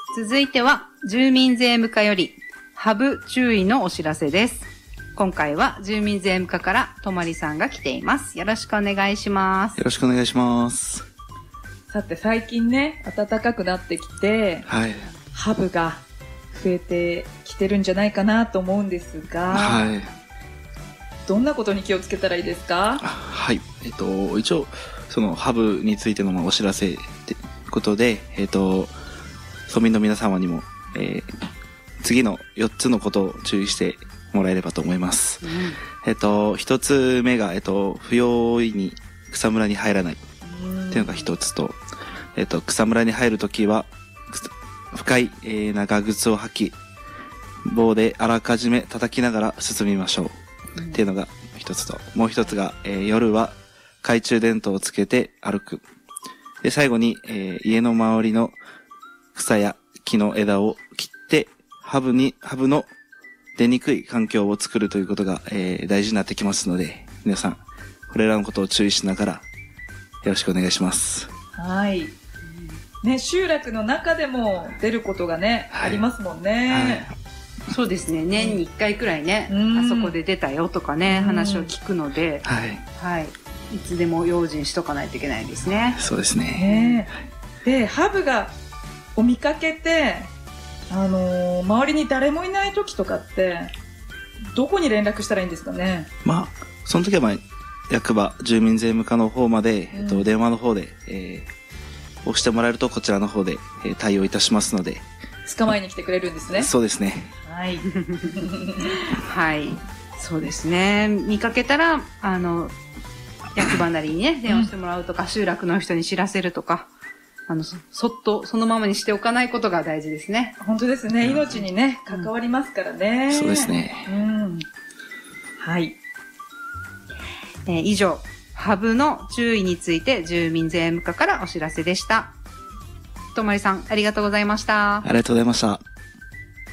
続いては住民税務課よりハブ注意のお知らせです。今回は住民税務課からとまりさんが来ています。よろしくお願いします。 よろしくお願いします。 さて最近ね、暖かくなってきて、 はい。 ハブが増えてきてるんじゃないかなと思うんですが、 はい。 どんなことに気をつけたらいいですか？ はい。一応、そのハブについてのお知らせってことで、村民の皆様にも、次の4つのことを注意してもらえればと思います。1つ目が、不用意に草むらに入らないっていうのが1つと、草むらに入るときは、深い、長靴を履き、棒であらかじめ叩きながら進みましょう。っていうのが1つと、もう1つが、夜は懐中電灯をつけて歩く。で、最後に、家の周りの草や木の枝を切って、ハブの出にくい環境を作るということが、大事になってきますので、皆さん、これらのことを注意しながら、よろしくお願いします。 はい。ね、集落の中でも出ることがね、ありますもんね。 そうですね。年に1回くらいね、あそこで出たよとかね、話を聞くので、はい。いつでも用心しとかないといけないですね。 そうですね。 で、ハブを見かけて、周りに誰もいない時とかって、どこに連絡したらいいんですかね？ まあ、その時は役場、住民税務課の方まで、電話の方で、押してもらえるとこちらの方で、対応いたしますので。 捕まえに来てくれるんですね。 そうですね。 はい。 はい。そうですね。見かけたら、役場なりにね、電話してもらうとか、集落の人に知らせるとか、そっとそのままにしておかないことが大事ですね。 本当ですね。命にね、関わりますからね。 そうですね。 はい。 以上、ハブの注意について住民税務課からお知らせでした。とまりさん、ありがとうございました。 ありがとうございました。